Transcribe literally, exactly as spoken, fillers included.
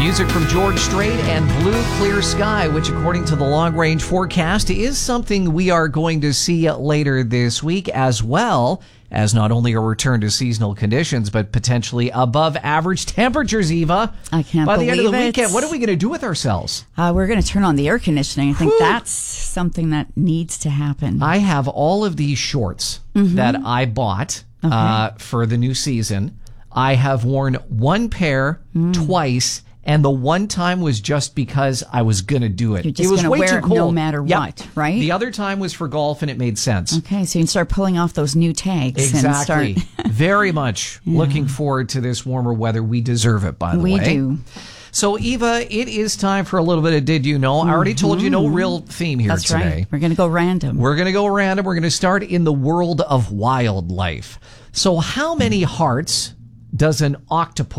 Music from George Strait and Blue Clear Sky, which according to the long-range forecast is something we are going to see later this week, as well as not only a return to seasonal conditions, but potentially above average temperatures, Eva. I can't By the believe end of the it. weekend, what are we going to do with ourselves? Uh, we're going to turn on the air conditioning. I think Whew. that's something that needs to happen. I have all of these shorts mm-hmm. that I bought okay. uh, for the new season. I have worn one pair mm. twice, and the one time was just because I was going to do it. You're just it was going to way wear too it cold. no matter Yep. what, right? The other time was for golf, and it made sense. Okay, so you can start pulling off those new tags. Exactly. And start Very much yeah. looking forward to this warmer weather. We deserve it, by the we way. We do. So, Eva, it is time for a little bit of Did You Know? I already told you no real theme here That's today. Right. We're going to go random. We're going to go random. We're going to start in the world of wildlife. So how many hearts does an octopus